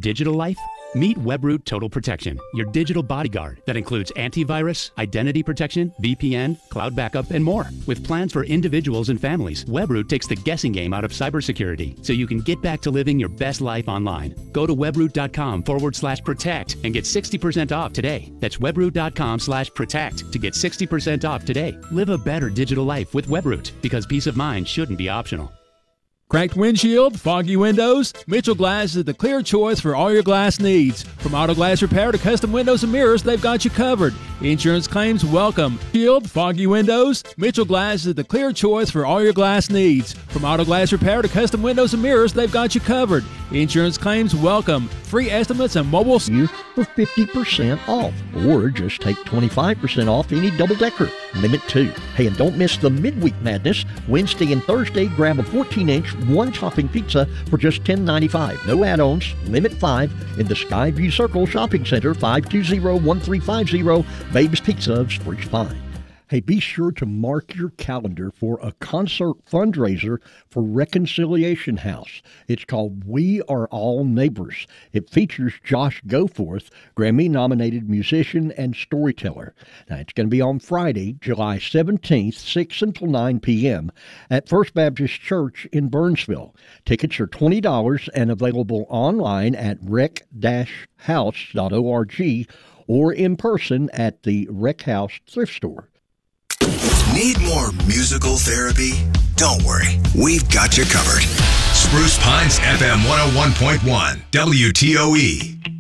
digital life? Meet Webroot Total Protection, your digital bodyguard that includes antivirus, identity protection, VPN, cloud backup, and more. With plans for individuals and families, Webroot takes the guessing game out of cybersecurity so you can get back to living your best life online. Go to webroot.com/protect and get 60% off today. That's webroot.com/protect to get 60% off today. Live a better digital life with Webroot, because peace of mind shouldn't be optional. Cracked windshield, foggy windows? Mitchell Glass is the clear choice for all your glass needs. From auto glass repair to custom windows and mirrors, they've got you covered. Insurance claims welcome. Shield, foggy windows? Mitchell Glass is the clear choice for all your glass needs. From auto glass repair to custom windows and mirrors, they've got you covered. Insurance claims welcome. Free estimates and mobile you for 50% off, or just take 25% off any double-decker. Limit 2. Hey, and don't miss the midweek madness. Wednesday and Thursday, grab a 14-inch one-topping pizza for just $10.95. No add-ons. Limit 5 in the Skyview Circle Shopping Center, 520-1350, Babe's Pizza of Spruce Pine. Hey, be sure to mark your calendar for a concert fundraiser for Reconciliation House. It's called We Are All Neighbors. It features Josh Goforth, Grammy-nominated musician and storyteller. Now, it's going to be on Friday, July 17th, 6 until 9 p.m. at First Baptist Church in Burnsville. Tickets are $20 and available online at rec-house.org or in person at the Rec House Thrift Store. Need more musical therapy? Don't worry, we've got you covered. Spruce Pines FM 101.1 WTOE.